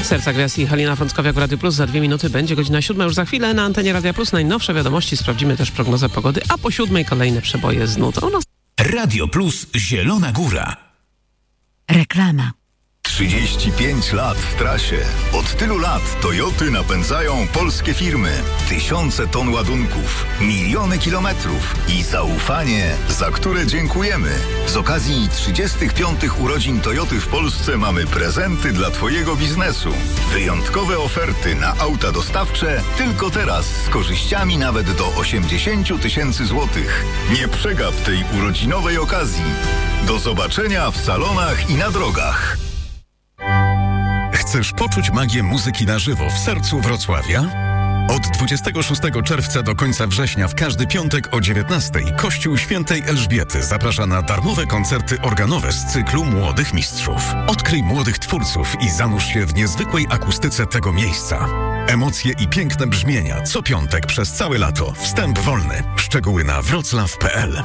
Serca Gwiazd i Halina Frąckowiak w Radio Plus. Za 2 minuty będzie godzina 7. Już za chwilę na antenie Radia Plus najnowsze wiadomości. Sprawdzimy też prognozę pogody, a po 7 kolejne przeboje z nucą. Radio Plus Zielona Góra. Reklama. 35 lat w trasie. Od tylu lat Toyoty napędzają polskie firmy. Tysiące ton ładunków, miliony kilometrów i zaufanie, za które dziękujemy. Z okazji 35 urodzin Toyoty w Polsce mamy prezenty dla Twojego biznesu. Wyjątkowe oferty na auta dostawcze tylko teraz z korzyściami nawet do 80 000 złotych. Nie przegap tej urodzinowej okazji. Do zobaczenia w salonach i na drogach. Chcesz poczuć magię muzyki na żywo w sercu Wrocławia? Od 26 czerwca do końca września w każdy piątek o 19:00 Kościół Świętej Elżbiety zaprasza na darmowe koncerty organowe z cyklu Młodych Mistrzów. Odkryj młodych twórców i zanurz się w niezwykłej akustyce tego miejsca. Emocje i piękne brzmienia co piątek przez całe lato. Wstęp wolny. Szczegóły na wroclaw.pl.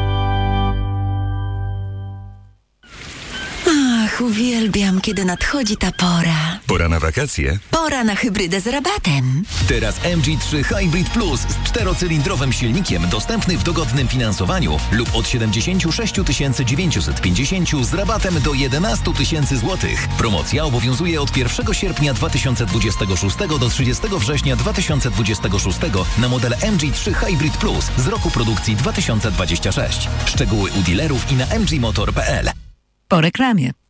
Uwielbiam, kiedy nadchodzi ta pora. Pora na wakacje? Pora na hybrydę z rabatem. Teraz MG3 Hybrid Plus z 4-cylindrowym silnikiem dostępny w dogodnym finansowaniu lub od 76 950 z rabatem do 11 000 zł. Promocja obowiązuje od 1 sierpnia 2026 do 30 września 2026 na model MG3 Hybrid Plus z roku produkcji 2026. Szczegóły u dealerów i na mgmotor.pl. Po reklamie.